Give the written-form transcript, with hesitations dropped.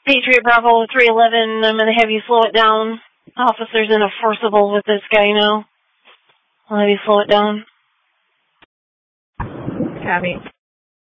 Patriot Bravo 311, I'm going to have you slow it down. Officer's in a forcible with this guy now. I'll have you slow it down. Copy.